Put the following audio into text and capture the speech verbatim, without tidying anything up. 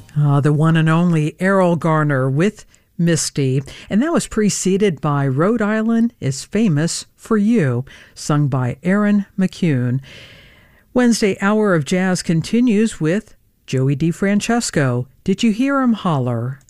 Uh, the one and only Errol Garner with Misty, and that was preceded by Rhode Island is Famous for You, sung by Aaron McCune. Wednesday Hour of Jazz continues with Joey DeFrancesco. Did you hear him holler?